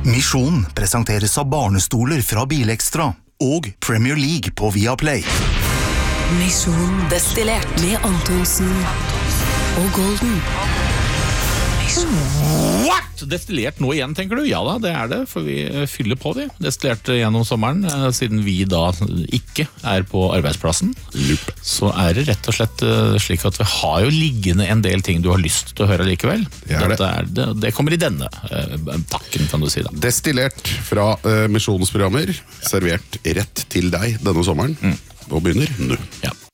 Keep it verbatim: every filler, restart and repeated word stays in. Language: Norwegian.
Misjon presenteres av barnestoler fra Bilekstra og Premier League på Viaplay. Misjon destillert med Antonsen og Golden. What? Destillert nå igjen, tenker du? Ja da, det er det, for vi fyller på vi. Destillert gjennom sommeren, siden vi da ikke er på arbeidsplassen. Lup. Så er det rett og slett slik at vi har jo liggende en del ting du har lyst til å høre likevel. Det, er det. Er det, det kommer i denne pakken, kan du si da. Destillert fra uh, misjonsprogrammer, servert rett til deg denne sommeren, mm. og begynner nå. Ja.